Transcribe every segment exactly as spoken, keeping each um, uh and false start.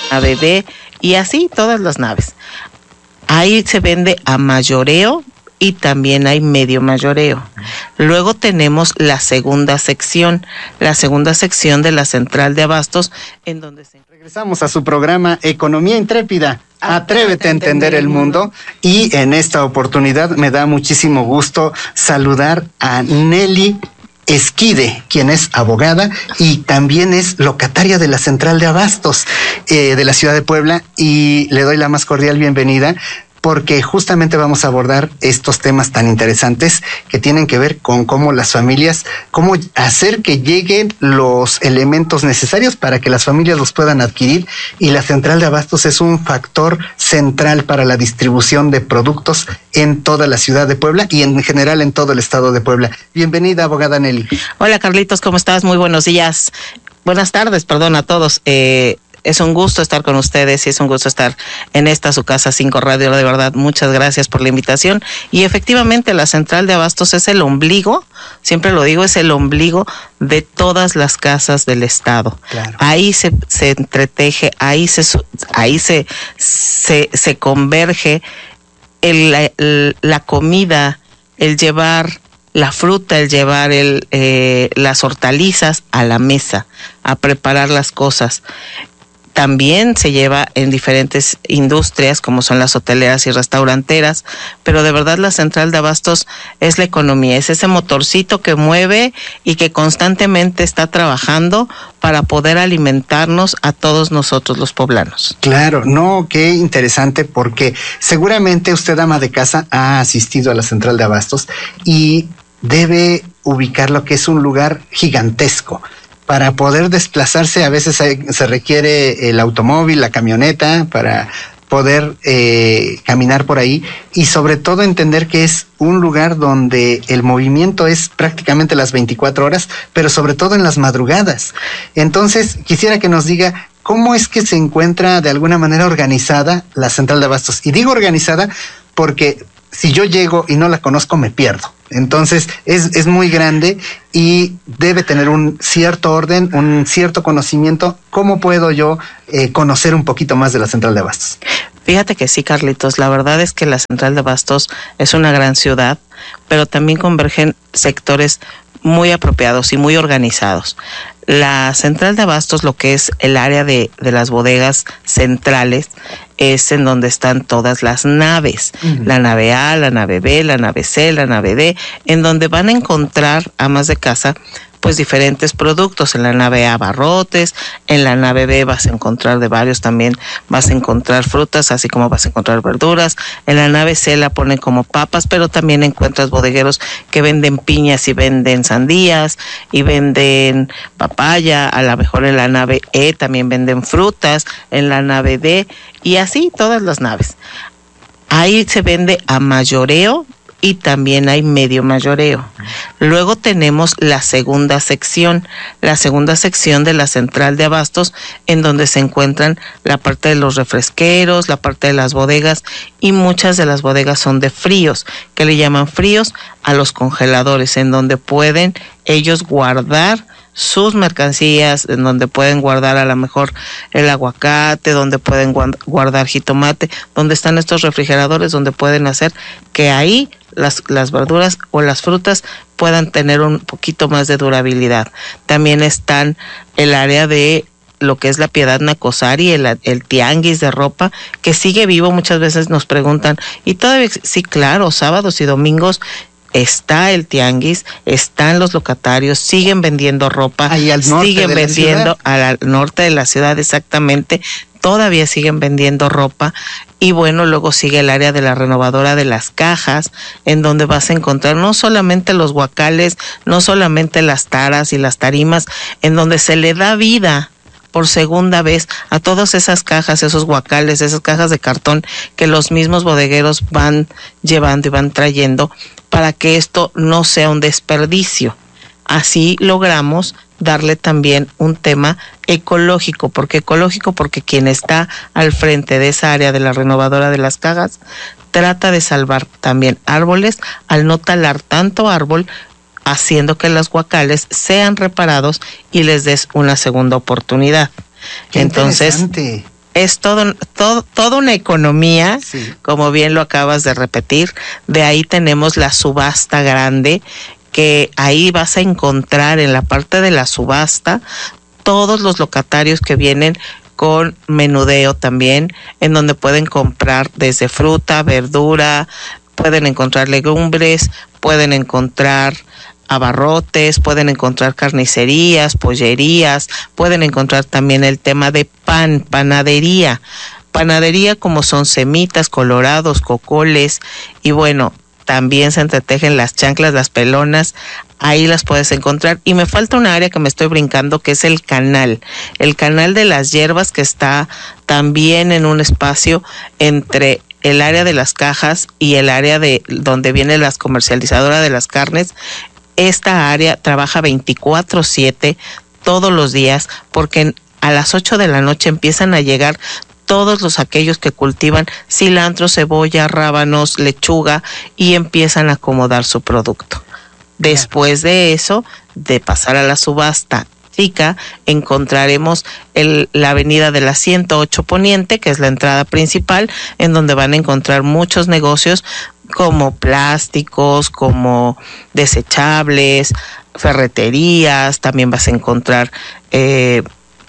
nave D y así todas las naves. Ahí se vende a mayoreo y también hay medio mayoreo. Luego tenemos la segunda sección, la segunda sección de la central de abastos, en donde se... Regresamos a su programa Economía Intrépida. Atrévete a entender el mundo. Y en esta oportunidad me da muchísimo gusto saludar a Nelly Esquide, quien es abogada y también es locataria de la Central de Abastos eh, de la ciudad de Puebla, y le doy la más cordial bienvenida porque justamente vamos a abordar estos temas tan interesantes que tienen que ver con cómo las familias, cómo hacer que lleguen los elementos necesarios para que las familias los puedan adquirir, y la Central de Abastos es un factor central para la distribución de productos en toda la ciudad de Puebla y en general en todo el estado de Puebla. Bienvenida, abogada Nelly. Hola, Carlitos, ¿cómo estás? Muy buenos días. Buenas tardes, perdón, a todos. Eh, Es un gusto estar con ustedes y es un gusto estar en esta su casa cinco Radio. De verdad, muchas gracias por la invitación. Y efectivamente, la Central de Abastos es el ombligo, siempre lo digo, es el ombligo de todas las casas del estado. Claro. Ahí se, se entreteje, ahí se ahí se se, se converge el, el, la comida, el llevar la fruta, el llevar el, eh, las hortalizas a la mesa, a preparar las cosas. También se lleva en diferentes industrias como son las hoteleras y restauranteras, pero de verdad la Central de Abastos es la economía, es ese motorcito que mueve y que constantemente está trabajando para poder alimentarnos a todos nosotros los poblanos. Claro, no, qué interesante, porque seguramente usted, ama de casa, ha asistido a la Central de Abastos y debe ubicar lo que es un lugar gigantesco. Para poder desplazarse a veces se requiere el automóvil, la camioneta, para poder eh, caminar por ahí, y sobre todo entender que es un lugar donde el movimiento es prácticamente las veinticuatro horas, pero sobre todo en las madrugadas. Entonces, quisiera que nos diga cómo es que se encuentra de alguna manera organizada la Central de Abastos. Y digo organizada porque si yo llego y no la conozco, me pierdo. Entonces es, es muy grande y debe tener un cierto orden, un cierto conocimiento. ¿Cómo puedo yo eh, conocer un poquito más de la Central de Abastos? Fíjate que sí, Carlitos, la verdad es que la Central de Abastos es una gran ciudad, pero también convergen sectores muy apropiados y muy organizados. La Central de Abastos, lo que es el área de, de las bodegas centrales, es en donde están todas las naves, uh-huh. La nave A, la nave B, la nave C, la nave D, en donde van a encontrar amas de casa pues diferentes productos. En la nave A abarrotes, en la nave B vas a encontrar de varios también, vas a encontrar frutas, así como vas a encontrar verduras. En la nave C la ponen como papas, pero también encuentras bodegueros que venden piñas y venden sandías y venden papaya. A lo mejor en la nave E también venden frutas, en la nave D, y así todas las naves. Ahí se vende a mayoreo y también hay medio mayoreo. Luego tenemos la segunda sección, la segunda sección de la Central de Abastos, en donde se encuentran la parte de los refresqueros, la parte de las bodegas, y muchas de las bodegas son de fríos, que le llaman fríos a los congeladores, en donde pueden ellos guardar sus mercancías, en donde pueden guardar a lo mejor el aguacate, donde pueden guardar jitomate, donde están estos refrigeradores, donde pueden hacer que ahí las, las verduras o las frutas puedan tener un poquito más de durabilidad. También están el área de lo que es la Piedad Nacosari, el, el tianguis de ropa, que sigue vivo. Muchas veces nos preguntan, y todavía, sí, claro, sábados y domingos está el tianguis, están los locatarios, siguen vendiendo ropa, ahí al norte siguen de vendiendo al norte de la ciudad, exactamente, todavía siguen vendiendo ropa. Y bueno, luego sigue el área de la renovadora de las cajas, en donde vas a encontrar no solamente los guacales, no solamente las taras y las tarimas, en donde se le da vida por segunda vez a todas esas cajas, esos guacales, esas cajas de cartón que los mismos bodegueros van llevando y van trayendo, para que esto no sea un desperdicio. Así logramos darle también un tema ecológico. ¿Por qué ecológico? Porque quien está al frente de esa área de la renovadora de las cajas trata de salvar también árboles al no talar tanto árbol, haciendo que los guacales sean reparados y les des una segunda oportunidad. Qué Entonces, es todo, todo, toda una economía, sí. Como bien lo acabas de repetir. De ahí tenemos la subasta grande, que ahí vas a encontrar en la parte de la subasta todos los locatarios que vienen con menudeo también, en donde pueden comprar desde fruta, verdura, pueden encontrar legumbres, pueden encontrar abarrotes, pueden encontrar carnicerías, pollerías, pueden encontrar también el tema de pan, panadería, panadería como son semitas, colorados, cocoles, y bueno, también se entretejen las chanclas, las pelonas, ahí las puedes encontrar. Y me falta una área que me estoy brincando, que es el canal, el canal de las hierbas, que está también en un espacio entre el área de las cajas y el área de donde viene las comercializadoras de las carnes. Esta área trabaja veinticuatro siete todos los días, porque a las ocho de la noche empiezan a llegar todos los aquellos que cultivan cilantro, cebolla, rábanos, lechuga, y empiezan a acomodar su producto. Después de eso, de pasar a la subasta chica, encontraremos el, la avenida de la ciento ocho Poniente, que es la entrada principal, en donde van a encontrar muchos negocios como plásticos, como desechables, ferreterías. También vas a encontrar eh,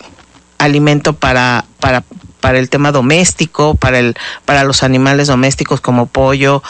alimento para, para, para el tema doméstico, para el, para los animales domésticos como pollo,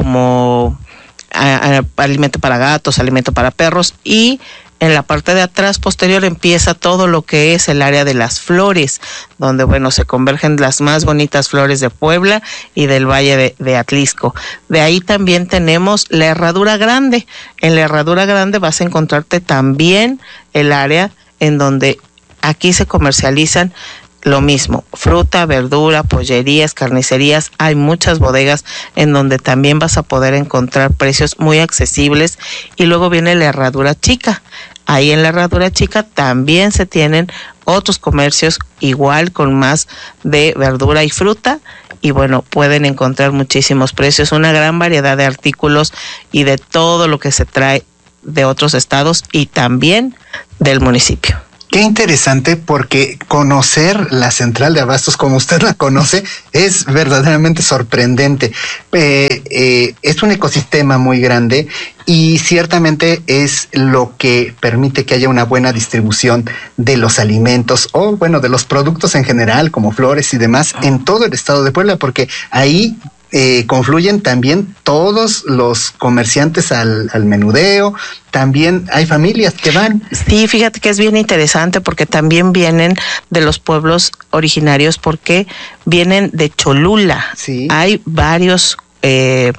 como a, a, alimento para gatos, alimento para perros. Y en la parte de atrás posterior empieza todo lo que es el área de las flores, donde bueno, se convergen las más bonitas flores de Puebla y del Valle de, de Atlisco. De ahí también tenemos la Herradura Grande. En la Herradura Grande vas a encontrarte también el área en donde aquí se comercializan lo mismo, fruta, verdura, pollerías, carnicerías. Hay muchas bodegas en donde también vas a poder encontrar precios muy accesibles. Y luego viene la Herradura Chica. Ahí en la Herradura Chica también se tienen otros comercios igual con más de verdura y fruta. Y bueno, pueden encontrar muchísimos precios, una gran variedad de artículos y de todo lo que se trae de otros estados y también del municipio. Qué interesante, porque conocer la central de abastos como usted la conoce es verdaderamente sorprendente. Eh, eh, es un ecosistema muy grande y ciertamente es lo que permite que haya una buena distribución de los alimentos o bueno, de los productos en general como flores y demás en todo el estado de Puebla, porque ahí Eh, confluyen también todos los comerciantes al, al menudeo. También hay familias que van. Sí, fíjate que es bien interesante, porque también vienen de los pueblos originarios, porque vienen de Cholula. Sí. Hay varios eh,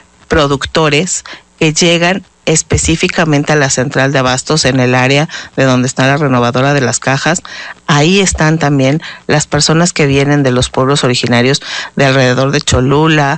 productores que llegan específicamente a la central de abastos en el área de donde está la renovadora de las cajas. Ahí están también las personas que vienen de los pueblos originarios de alrededor de Cholula,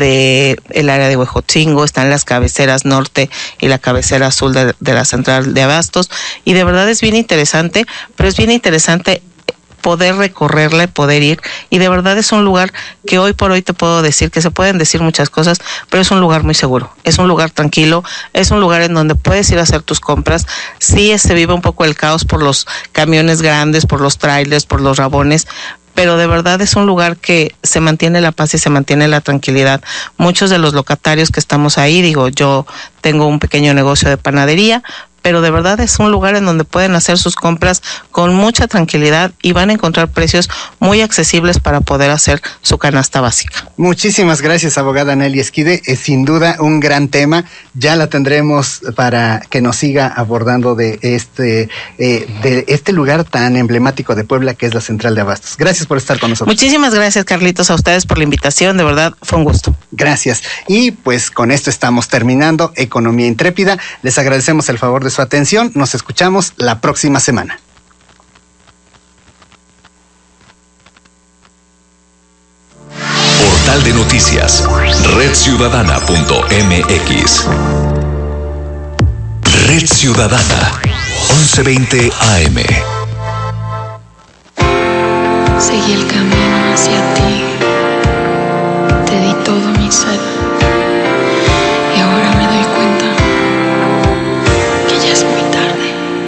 de el área de Huejotzingo. Están las cabeceras norte y la cabecera sur de, de la central de abastos, y de verdad es bien interesante, pero es bien interesante poder recorrerla y poder ir, y de verdad es un lugar que hoy por hoy te puedo decir que se pueden decir muchas cosas, pero es un lugar muy seguro, es un lugar tranquilo, es un lugar en donde puedes ir a hacer tus compras. Sí, se vive un poco el caos por los camiones grandes, por los trailers, por los rabones, pero de verdad es un lugar que se mantiene la paz y se mantiene la tranquilidad. Muchos de los locatarios que estamos ahí, digo, yo tengo un pequeño negocio de panadería, pero de verdad es un lugar en donde pueden hacer sus compras con mucha tranquilidad y van a encontrar precios muy accesibles para poder hacer su canasta básica. Muchísimas gracias, abogada Nelly Esquide. Es sin duda un gran tema. Ya la tendremos para que nos siga abordando de este, eh, de este lugar tan emblemático de Puebla, que es la Central de Abastos. Gracias por estar con nosotros. Muchísimas gracias, Carlitos, a ustedes por la invitación. De verdad, fue un gusto. Gracias. Y pues con esto estamos terminando Economía Intrépida. Les agradecemos el favor de su atención. Nos escuchamos la próxima semana. Portal de Noticias, red ciudadana punto m x. Red Ciudadana, once veinte A M. Seguí el camino hacia ti. Te di todo mi ser.